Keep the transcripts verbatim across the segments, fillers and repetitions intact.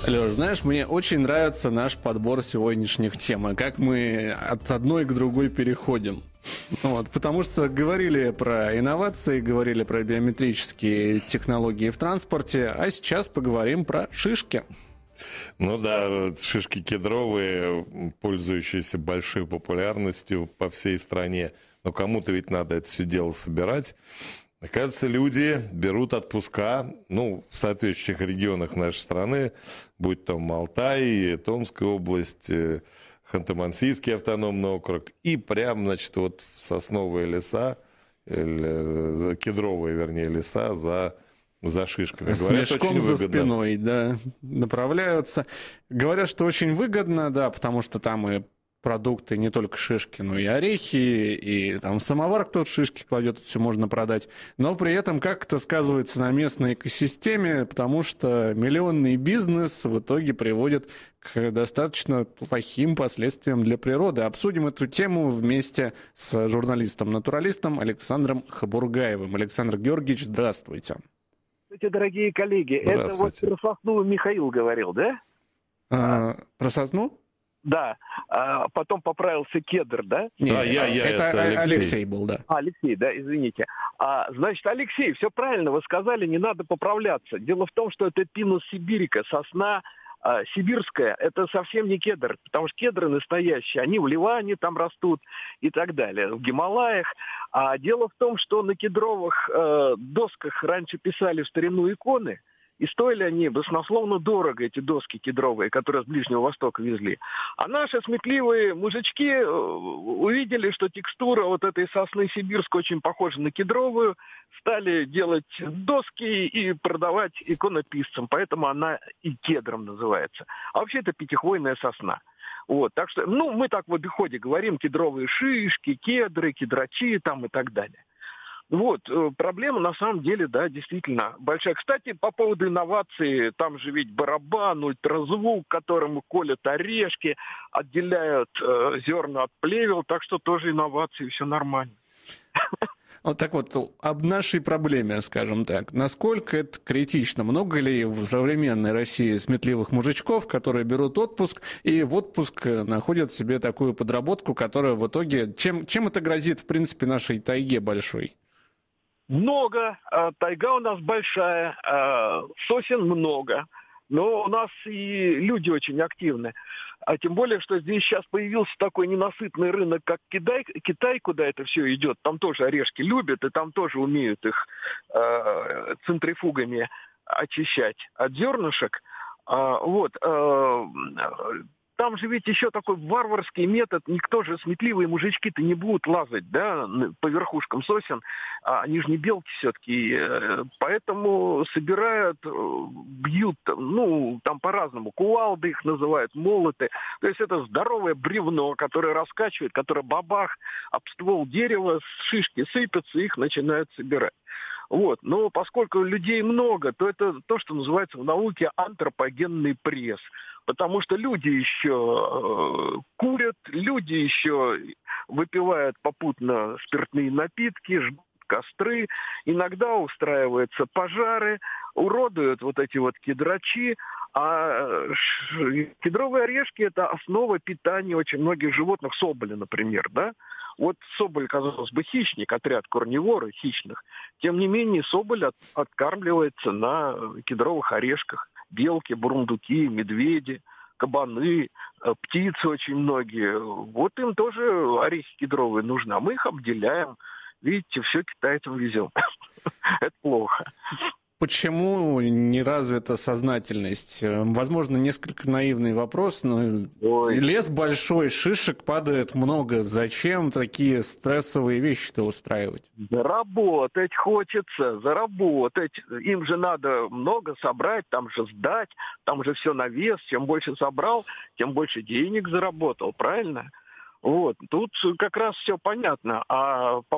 Лёш, знаешь, мне очень нравится наш подбор сегодняшних тем, как мы от одной к другой переходим. Вот, потому что говорили про инновации, говорили про биометрические технологии в транспорте, а сейчас поговорим про шишки. Ну да, шишки кедровые, пользующиеся большой популярностью по всей стране. Но кому-то ведь надо это все дело собирать. Оказывается, люди берут отпуска, ну, в соответствующих регионах нашей страны, будь то Алтай, Томская область, Ханты-Мансийский автономный округ, и прям, значит, вот в сосновые леса, или, кедровые, вернее, леса за, за шишками. С Говорят, мешком очень за выгодно. спиной, да, направляются. Говорят, что очень выгодно, да, потому что там и продукты, не только шишки, но и орехи, и там самовар кто-то шишки кладет, это все можно продать. Но при этом как это сказывается на местной экосистеме, потому что миллионный бизнес в итоге приводит к достаточно плохим последствиям для природы. Обсудим эту тему вместе с журналистом-натуралистом Александром Хабургаевым. Александр Георгиевич, здравствуйте. Здравствуйте, дорогие коллеги. Это вот про сосну Михаил говорил, да? А, про сосну? Да, а потом поправился кедр, да? Нет, да, я, я, это, это Алексей. Алексей был, да. А, Алексей, да, извините. А, значит, Алексей, все правильно вы сказали, не надо поправляться. Дело в том, что это пинус сибирика, сосна а, сибирская, это совсем не кедр, потому что кедры настоящие, они в Ливане там растут и так далее, в Гималаях. А дело в том, что на кедровых э, досках раньше писали в старину иконы, и стоили они баснословно дорого, эти доски кедровые, которые с Ближнего Востока везли. А наши сметливые мужички увидели, что текстура вот этой сосны сибирской очень похожа на кедровую, стали делать доски и продавать иконописцам, поэтому она и кедром называется. А вообще это пятихвойная сосна. Вот, так что, ну, мы так в обиходе говорим, кедровые шишки, кедры, кедрачи там и так далее. Вот, проблема на самом деле, да, действительно большая. Кстати, по поводу инноваций, там же ведь барабан, ультразвук, которым колят орешки, отделяют э, зерна от плевел, так что тоже инновации, все нормально. Вот так вот, об нашей проблеме, скажем так. Насколько это критично? Много ли в современной России сметливых мужичков, которые берут отпуск и в отпуск находят себе такую подработку, которая в итоге... Чем, чем это грозит, в принципе, нашей тайге большой? Много. Тайга у нас большая, сосен много. Но у нас и люди очень активны. А тем более, что здесь сейчас появился такой ненасытный рынок, как Китай, Китай, куда это все идет. Там тоже орешки любят, и там тоже умеют их э, центрифугами очищать от зернышек. А, вот. Э, Там же ведь еще такой варварский метод, никто же, сметливые мужички-то не будут лазать, да, по верхушкам сосен, а они же не белки все-таки, поэтому собирают, бьют, ну, там по-разному, кувалды их называют, молоты, то есть это здоровое бревно, которое раскачивает, которое бабах об ствол дерева, шишки сыпятся, их начинают собирать. Вот. Но поскольку людей много, то это то, что называется в науке антропогенный пресс. Потому что люди еще э, курят, люди еще выпивают попутно спиртные напитки, жгут костры, иногда устраиваются пожары, уродуют вот эти вот кедрачи. А кедровые орешки – это основа питания очень многих животных, соболя, например, да? Вот соболь, казалось бы, хищник, отряд корневоры хищных. Тем не менее, соболь от, откармливается на кедровых орешках. Белки, бурундуки, медведи, кабаны, птицы очень многие. Вот им тоже орехи кедровые нужны, а мы их обделяем. Видите, все китайцам везем. Это плохо. Почему не развита сознательность? Возможно, несколько наивный вопрос, но Ой. Лес большой, шишек падает много. Зачем такие стрессовые вещи-то устраивать? Заработать хочется, заработать. Им же надо много собрать, там же сдать, там же все на вес. Чем больше собрал, тем больше денег заработал, правильно? Вот, тут как раз все понятно. А по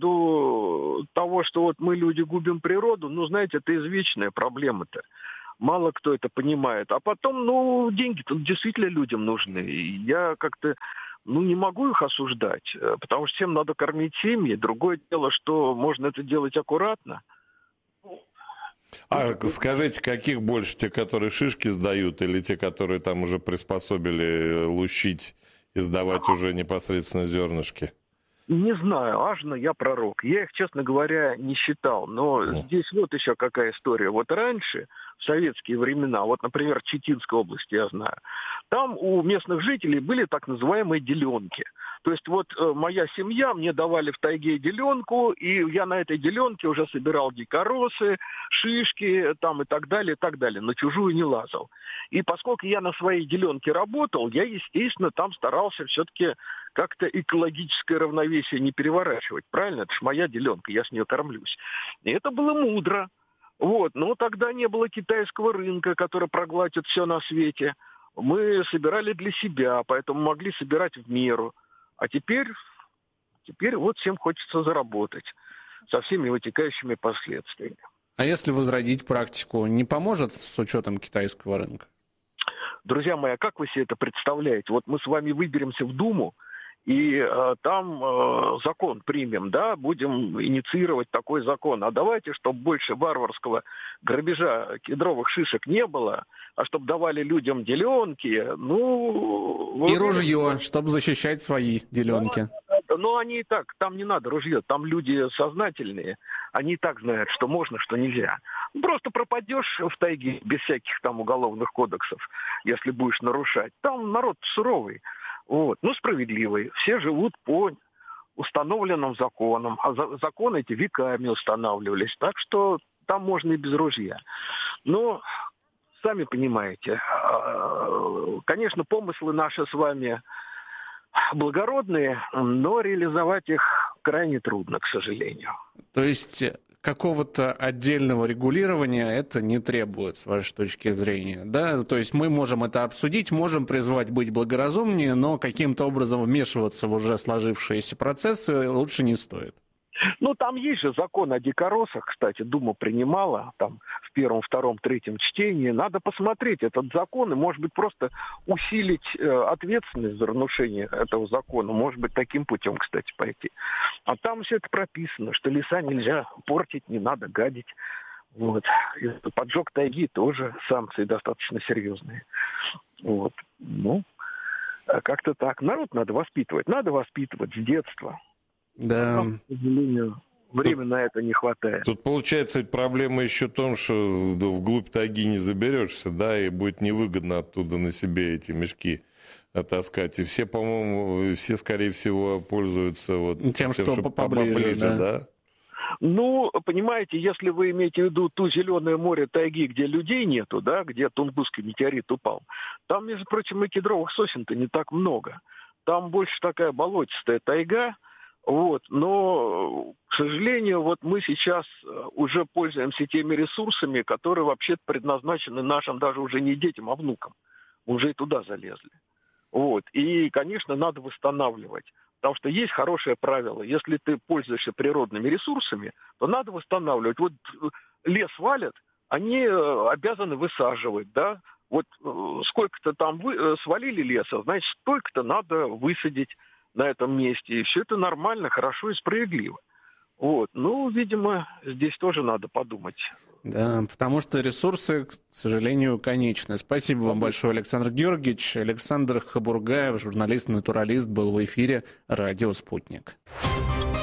поводу того, что вот мы, люди, губим природу, ну, знаете, это извечная проблема-то. Мало кто это понимает. А потом, ну, деньги тут действительно людям нужны. И я как-то, ну, не могу их осуждать, потому что всем надо кормить семьи. Другое дело, что можно это делать аккуратно. А скажите, каких больше, те, которые шишки сдают, или те, которые там уже приспособили лущить и сдавать уже непосредственно зернышки? Не знаю, ажно я пророк. Я их, честно говоря, не считал. Но Ну. здесь вот еще какая история. Вот раньше, в советские времена, вот, например, в Читинской области, я знаю, там у местных жителей были так называемые деленки. То есть вот э, моя семья, мне давали в тайге деленку, и я на этой деленке уже собирал дикоросы, шишки там и так далее, и так далее. На чужую не лазал. И поскольку я на своей деленке работал, я, естественно, там старался все-таки как-то экологическое равновесие не переворачивать. Правильно? Это ж моя деленка, я с нее кормлюсь. И это было мудро. Вот. Но тогда не было китайского рынка, который проглотит все на свете. Мы собирали для себя, поэтому могли собирать в меру. А теперь, теперь вот всем хочется заработать со всеми вытекающими последствиями. А если возродить практику, не поможет с учетом китайского рынка? Друзья мои, а как вы себе это представляете? Вот мы с вами выберемся в Думу, и э, там э, закон примем, да, будем инициировать такой закон. А давайте, чтобы больше варварского грабежа кедровых шишек не было, а чтобы давали людям деленки, ну... И ружье, чтобы защищать свои деленки. Да, но они и так, там не надо ружье, там люди сознательные, они и так знают, что можно, что нельзя. Просто пропадешь в тайге без всяких там уголовных кодексов, если будешь нарушать. Там народ суровый. Вот. Ну, справедливый. Все живут по установленным законам. А за- законы эти веками устанавливались. Так что там можно и без ружья. Но, сами понимаете, а, конечно, помыслы наши с вами благородные, но реализовать их крайне трудно, к сожалению. То есть какого-то отдельного регулирования это не требует, с вашей точки зрения, да? То есть мы можем это обсудить, можем призвать быть благоразумнее, но каким-то образом вмешиваться в уже сложившиеся процессы лучше не стоит. Ну, там есть же закон о дикоросах, кстати, Дума принимала там в первом, втором, третьем чтении. Надо посмотреть этот закон и, может быть, просто усилить э, ответственность за нарушение этого закона. Может быть, таким путем, кстати, пойти. А там все это прописано, что леса нельзя портить, не надо гадить. Вот. И поджог тайги тоже санкции достаточно серьезные. Вот. Ну, как-то так. Народ надо воспитывать. Надо воспитывать с детства. Да. Но, к сожалению, времени на это не хватает. Тут получается ведь проблема еще в том, что вглубь тайги не заберешься, да, и будет невыгодно оттуда на себе эти мешки таскать. И все, по-моему, все, скорее всего, пользуются вот Тем, что чтобы поближе, поближе, да. да. Ну, понимаете, если вы имеете в виду ту зеленое море тайги, где людей нету, да, где Тунгусский метеорит упал, там, между прочим, и кедровых сосен-то не так много. Там больше такая болотистая тайга. Вот. Но, к сожалению, вот мы сейчас уже пользуемся теми ресурсами, которые вообще предназначены нашим даже уже не детям, а внукам. Мы уже и туда залезли. Вот. И, конечно, надо восстанавливать. Потому что есть хорошее правило. Если ты пользуешься природными ресурсами, то надо восстанавливать. Вот лес валят, они обязаны высаживать, да. Вот сколько-то там вы, свалили леса, значит, столько-то надо высадить на этом месте. И все это нормально, хорошо и справедливо. Вот. Ну, видимо, здесь тоже надо подумать. Да, потому что ресурсы, к сожалению, конечны. Спасибо вам большое, Александр Георгиевич. Александр Хабургаев, журналист-натуралист, был в эфире «Радио Спутник».